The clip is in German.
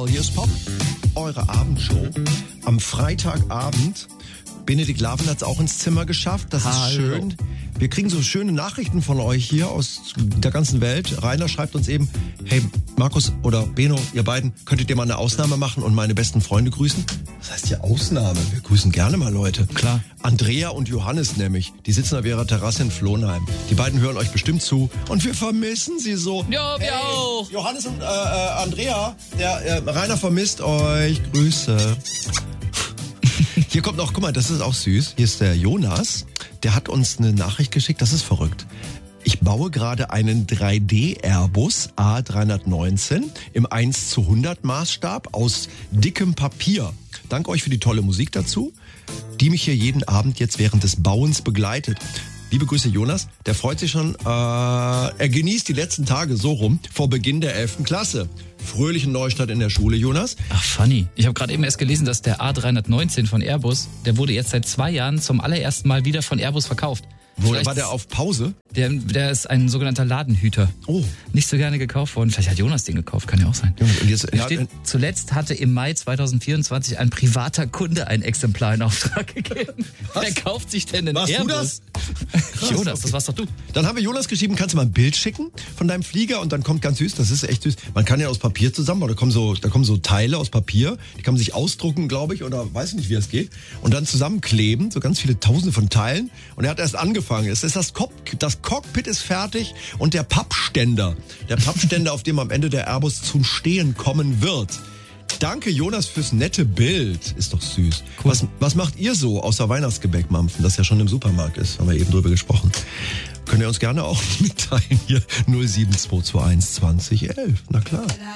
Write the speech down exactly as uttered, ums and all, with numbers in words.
Well, hier ist Pop, eure Abendshow. Am Freitagabend, Benedikt Laven hat es auch ins Zimmer geschafft, das Hallo. ist schön. Wir kriegen so schöne Nachrichten von euch hier aus der ganzen Welt. Rainer schreibt uns eben, hey Markus oder Beno, ihr beiden, könntet ihr mal eine Ausnahme machen und meine besten Freunde grüßen? Was heißt hier Ausnahme? Wir grüßen gerne mal Leute. Klar. Andrea und Johannes nämlich, die sitzen auf ihrer Terrasse in Flohnheim. Die beiden hören euch bestimmt zu und wir vermissen sie so. Ja, wir hey, auch. Johannes und äh, äh, Andrea, der äh, Rainer vermisst euch. Grüße. Hier kommt noch, guck mal, das ist auch süß. Hier ist der Jonas, der hat uns eine Nachricht geschickt, das ist verrückt. Ich baue gerade einen drei D Airbus A drei neunzehn im eins zu hundert Maßstab aus dickem Papier. Danke euch für die tolle Musik dazu, die mich hier jeden Abend jetzt während des Bauens begleitet. Liebe Grüße Jonas, der freut sich schon, äh, er genießt die letzten Tage so rum vor Beginn der elften Klasse. Fröhlichen Neustart in der Schule, Jonas. Ach, funny. Ich habe gerade eben erst gelesen, dass der A drei neunzehn von Airbus, der wurde jetzt seit zwei Jahren zum allerersten Mal wieder von Airbus verkauft. Wo, Vielleicht war der auf Pause? Der, der ist ein sogenannter Ladenhüter. Oh. Nicht so gerne gekauft worden. Vielleicht hat Jonas den gekauft, kann ja auch sein. Jonas, und jetzt, Da ja, steht, äh, zuletzt hatte im Mai zweitausendvierundzwanzig ein privater Kunde ein Exemplar in Auftrag gegeben. Was? Wer kauft sich denn einen Warst du Airbus? das? Jonas, okay. das warst doch du. Dann haben wir Jonas geschrieben, kannst du mal ein Bild schicken von deinem Flieger und dann kommt ganz süß, das ist echt süß. Man kann ja aus Papier zusammen, oder da kommen so, da kommen so Teile aus Papier, die kann man sich ausdrucken, glaube ich, oder weiß nicht, wie es geht, und dann zusammenkleben, so ganz viele Tausende von Teilen. Und er hat erst angefangen. Es ist das, Cock, das Cockpit ist fertig und der Pappständer, der Pappständer, auf dem am Ende der Airbus zum Stehen kommen wird. Danke, Jonas, fürs nette Bild. Ist doch süß. Cool. Was, was macht ihr so außer Weihnachtsgebäck mampfen, das ja schon im Supermarkt ist? Haben wir eben drüber gesprochen. Könnt ihr uns gerne auch mitteilen hier null sieben zwei zwei eins zwanzig elf. Na klar.